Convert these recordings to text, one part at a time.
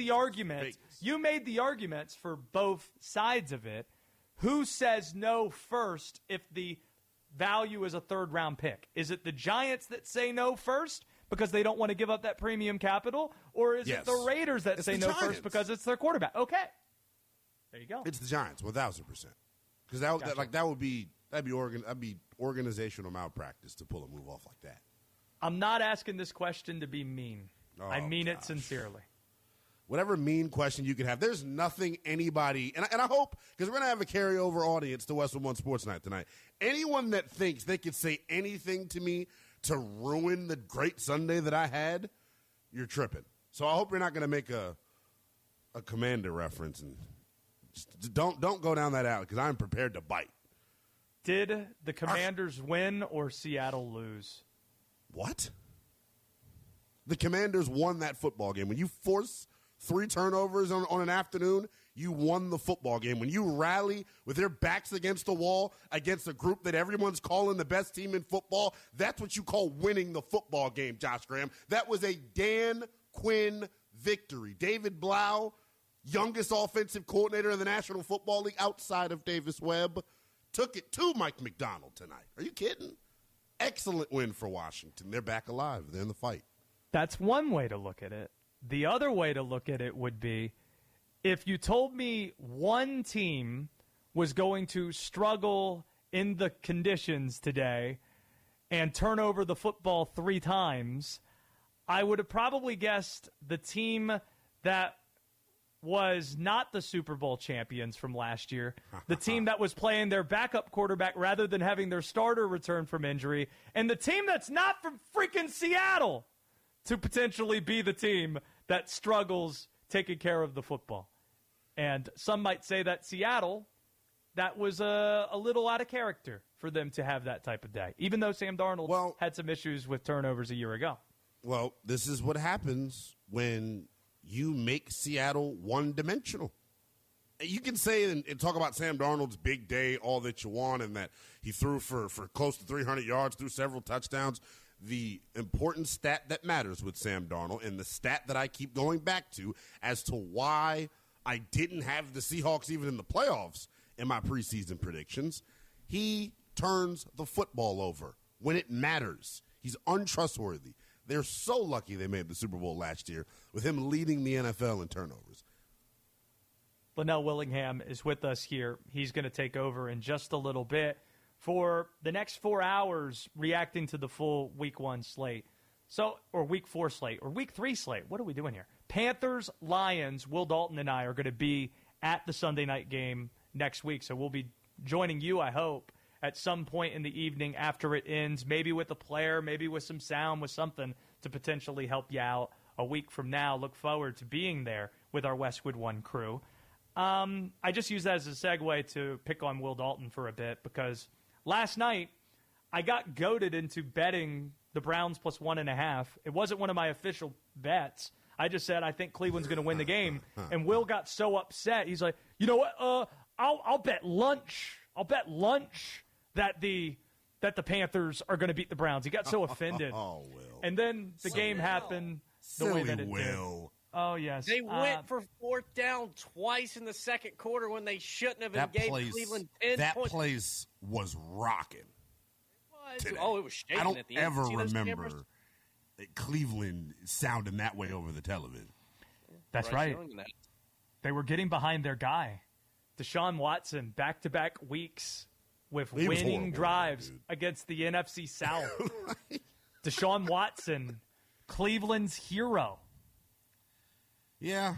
the argument. You made the arguments for both sides of it. Who says no first if the value is a third-round pick? Is it the Giants that say no first because they don't want to give up that premium capital? Or is it the Raiders that say no first because it's their quarterback? Okay. There you go. It's the Giants, 1,000%. Because that'd be organizational malpractice to pull a move off like that. I'm not asking this question to be mean. I mean it sincerely. Whatever mean question you can have, there's nothing anybody, and I hope, because we're going to have a carryover audience to Westwood One Sports Night tonight. Anyone that thinks they could say anything to me to ruin the great Sunday that I had, you're tripping. So I hope you're not going to make a Commander reference, and just don't go down that alley, because I'm prepared to bite. Did the Commanders win or Seattle lose? What? The Commanders won that football game. When you force 3 turnovers on an afternoon, you won the football game. When you rally with their backs against the wall against a group that everyone's calling the best team in football, that's what you call winning the football game, Josh Graham. That was a Dan Quinn victory. David Blau, youngest offensive coordinator in the National Football League outside of Davis Webb, took it to Mike McDonald tonight. Are you kidding? Excellent win for Washington. They're back alive. They're in the fight. That's one way to look at it. The other way to look at it would be if you told me one team was going to struggle in the conditions today and turn over the football 3 times, I would have probably guessed the team that was not the Super Bowl champions from last year, the team that was playing their backup quarterback rather than having their starter return from injury, and the team that's not from freaking Seattle to potentially be the team that struggles taking care of the football. And some might say that Seattle, that was a little out of character for them to have that type of day, even though Sam Darnold had some issues with turnovers a year ago. Well, this is what happens when you make Seattle one-dimensional. You can say and talk about Sam Darnold's big day all that you want and that he threw for close to 300 yards, threw several touchdowns. The important stat that matters with Sam Darnold and the stat that I keep going back to as to why I didn't have the Seahawks even in the playoffs in my preseason predictions, he turns the football over when it matters. He's untrustworthy. They're so lucky they made the Super Bowl last year with him leading the NFL in turnovers. Linnell Willingham is with us here. He's going to take over in just a little bit for the next 4 hours reacting to the full Week 1 slate. Or Week 4 slate, or Week 3 slate. What are we doing here? Panthers, Lions, Will Dalton and I are going to be at the Sunday night game next week. So we'll be joining you, I hope, at some point in the evening after it ends, maybe with a player, maybe with some sound, with something to potentially help you out a week from now. Look forward to being there with our Westwood One crew. I just use that as a segue to pick on Will Dalton for a bit because last night I got goaded into betting the Browns plus 1.5. It wasn't one of my official bets. I just said I think Cleveland's going to win the game, and Will got so upset. He's like, you know what? I'll bet lunch. I'll bet lunch that the Panthers are going to beat the Browns. He got so offended. Will. And then the game happened the way that it Will. did. Oh, yes. They went for 4th down twice in the second quarter when they shouldn't have and gave Cleveland 10 that points. That place was rocking. It was shaking I don't at the end. ever remember Cleveland sounding that way over the television. That's right. They were getting behind their guy. Deshaun Watson, back-to-back weeks with winning drives against the NFC South. Deshaun Watson, Cleveland's hero. Yeah.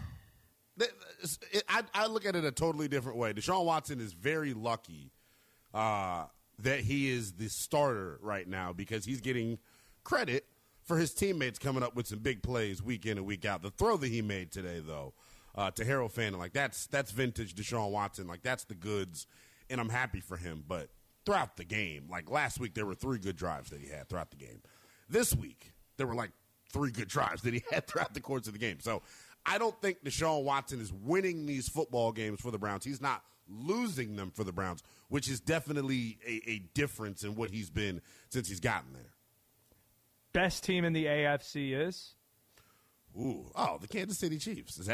I look at it a totally different way. Deshaun Watson is very lucky that he is the starter right now because he's getting credit for his teammates coming up with some big plays week in and week out. The throw that he made today, though, to Harold Fanning, like that's vintage Deshaun Watson. Like that's the goods, and I'm happy for him. But throughout the game, like last week, there were 3 good drives that he had throughout the game. This week, there were like 3 good drives that he had throughout the course of the game. So I don't think Deshaun Watson is winning these football games for the Browns. He's not losing them for the Browns, which is definitely a difference in what he's been since he's gotten there. Best team in the AFC is? The Kansas City Chiefs. Is that